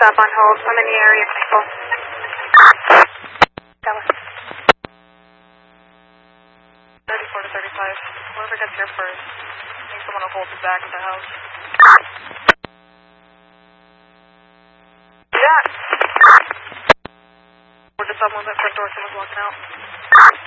stop on hold. I'm in the area, people. Dallas. 34 to 35. Whoever gets here first. I need someone to hold the back of the house. Yeah. We're just on movement, front door, someone's walking out.